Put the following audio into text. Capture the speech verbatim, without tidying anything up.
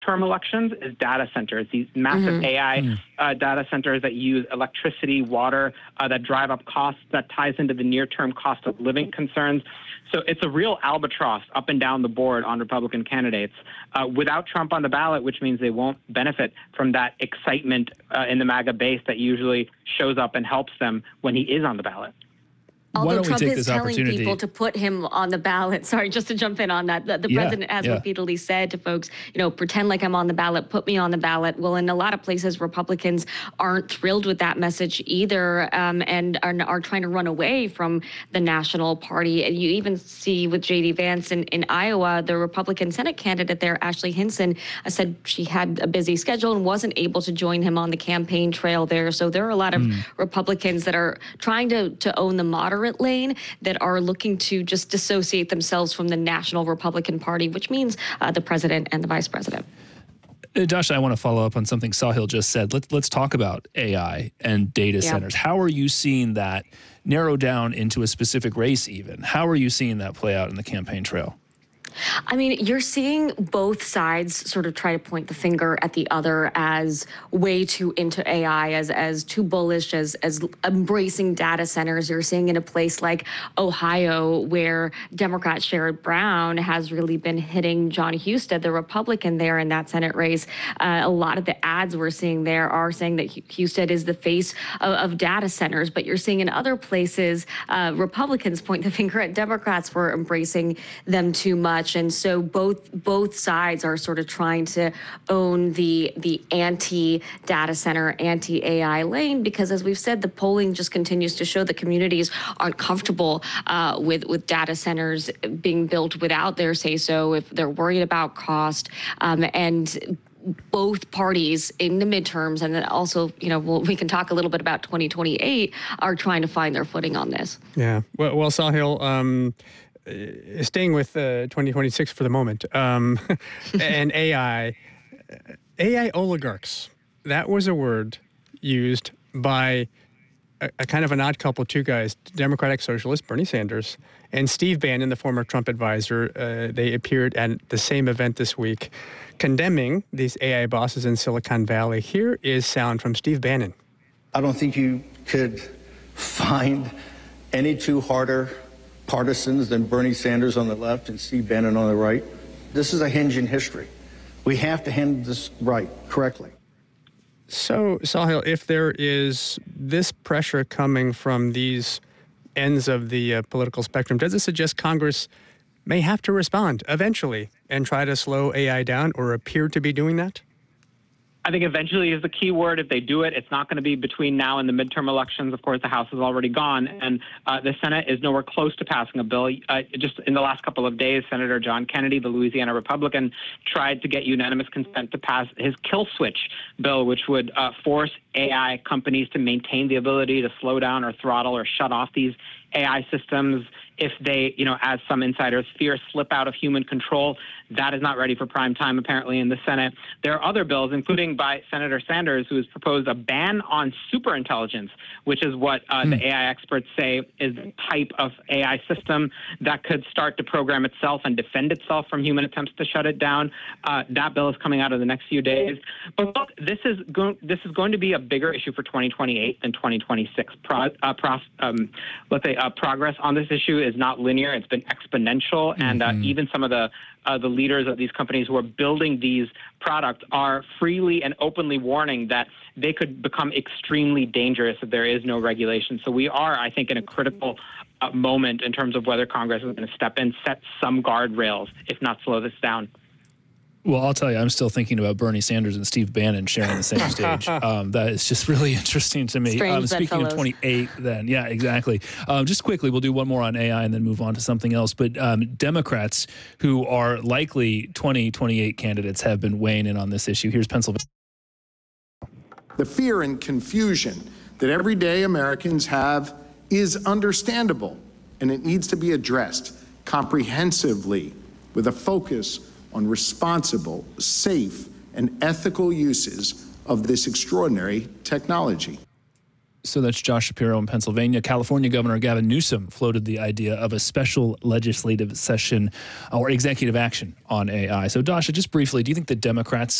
term elections is data centers, these massive Mm-hmm. A I mm. uh, data centers that use electricity, water, uh, that drive up costs, that ties into the near-term cost of living concerns. So it's a real albatross up and down the board on Republican candidates uh, without Trump on the ballot, which means they won't benefit from that excitement uh, in the MAGA base that usually shows up and helps them when he is on the ballot. Although Trump is telling people to put him on the ballot. Sorry, just to jump in on that. The, the yeah, president has yeah. repeatedly said to folks, you know, pretend like I'm on the ballot, put me on the ballot. Well, in a lot of places, Republicans aren't thrilled with that message either, um, and are, are trying to run away from the national party. And you even see with J D Vance in, in Iowa, the Republican Senate candidate there, Ashley Hinson, uh, said she had a busy schedule and wasn't able to join him on the campaign trail there. So there are a lot of mm. Republicans that are trying to, to own the moderate lane that are looking to just dissociate themselves from the national Republican Party, which means uh, the president and the vice president. Uh, Josh, I want to follow up on something Sahil just said. Let's let's talk about A I and data yeah. centers. How are you seeing that narrow down into a specific race even? How are you seeing that play out in the campaign trail? I mean, you're seeing both sides sort of try to point the finger at the other as way too into A I, as as too bullish, as as embracing data centers. You're seeing in a place like Ohio, where Democrat Sherrod Brown has really been hitting John Husted, the Republican there in that Senate race. Uh, a lot of the ads we're seeing there are saying that Husted is the face of, of data centers, but you're seeing in other places uh, Republicans point the finger at Democrats for embracing them too much. And so both both sides are sort of trying to own the the anti-data center, anti-A I lane, because as we've said, the polling just continues to show that communities aren't comfortable uh, with, with data centers being built without their say-so, if they're worried about cost. Um, and both parties in the midterms, and then also, you know, we'll, we can talk a little bit about twenty twenty-eight, are trying to find their footing on this. Yeah. Well, well Sahil, um, Uh, staying with uh, twenty twenty-six for the moment, um, and A I, A I oligarchs, that was a word used by a, a kind of an odd couple, two guys, Democratic Socialist Bernie Sanders and Steve Bannon, the former Trump advisor. Uh, they appeared at the same event this week, condemning these A I bosses in Silicon Valley. Here is sound from Steve Bannon. I don't think you could find any two harder partisans than Bernie Sanders on the left and Steve Bannon on the right. This is a hinge in history. We have to handle this right, correctly. So, Sahil, if there is this pressure coming from these ends of the uh, political spectrum, does it suggest Congress may have to respond eventually and try to slow A I down, or appear to be doing that? I think eventually is the key word. If they do it, it's not going to be between now and the midterm elections. Of course, the House is already gone, and uh, the Senate is nowhere close to passing a bill. Uh, just in the last couple of days, Senator John Kennedy, the Louisiana Republican, tried to get unanimous consent to pass his kill switch bill, which would uh, force A I companies to maintain the ability to slow down or throttle or shut off these A I systems if they, you know, as some insiders fear, slip out of human control. That is not ready for prime time, apparently, in the Senate. There are other bills, including by Senator Sanders, who has proposed a ban on superintelligence, which is what uh, mm. the A I experts say is the type of A I system that could start to program itself and defend itself from human attempts to shut it down. Uh, that bill is coming out in the next few days. But look, this is, go- this is going to be a bigger issue for twenty twenty-eight than twenty twenty-six. Pro- uh, pro- um, let's say uh, progress on this issue is not linear. It's been exponential. Mm-hmm. And uh, even some of the Uh, the leaders of these companies who are building these products are freely and openly warning that they could become extremely dangerous if there is no regulation. So we are, I think, in a critical uh, moment in terms of whether Congress is going to step in, set some guardrails, if not slow this down. Well, I'll tell you, I'm still thinking about Bernie Sanders and Steve Bannon sharing the same stage. Um, that is just really interesting to me. Strange um, speaking bedfellows. of twenty-eight, then, yeah, exactly. Um, just quickly, we'll do one more on A I and then move on to something else. But um, Democrats who are likely twenty twenty-eight candidates have been weighing in on this issue. Here's Pennsylvania. The fear and confusion that everyday Americans have is understandable, and it needs to be addressed comprehensively with a focus on responsible, safe, and ethical uses of this extraordinary technology. So that's Josh Shapiro in Pennsylvania. California Governor Gavin Newsom floated the idea of a special legislative session or executive action on A I. So, Dasha, just briefly, do you think the Democrats